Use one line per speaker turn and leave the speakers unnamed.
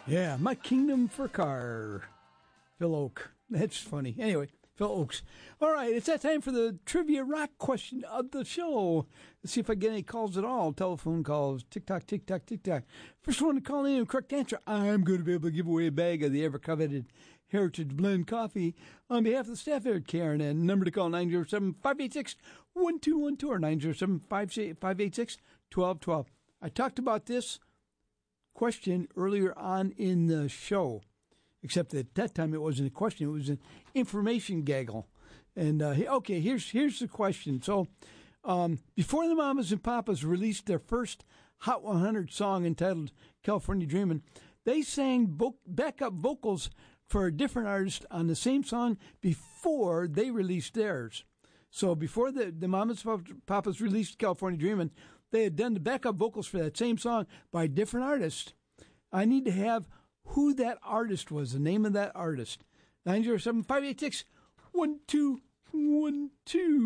Yeah, My Kingdom for Car. Phil Oak. That's funny. Anyway, Phil Oaks. All right, it's that time for the trivia rock question of the show. Let's see if I get any calls at all. Telephone calls. Tick-tock, tick-tock, tick-tock. First one to call in and correct answer. I'm going to be able to give away a bag of the ever-coveted Heritage Blend Coffee on behalf of the staff here at KRNN. Number to call, 907-586-1212 or 907-586-1212. I talked about this question earlier on in the show, except that at that time it wasn't a question, it was an information gaggle. And okay, here's the question. So before the Mamas and Papas released their first Hot 100 song entitled California Dreamin', they sang backup vocals for a different artist on the same song before they released theirs. So before the Mamas and Papas released California Dreamin', they had done the backup vocals for that same song by different artists. I need to have who that artist was, the name of that artist. 907-586-1212.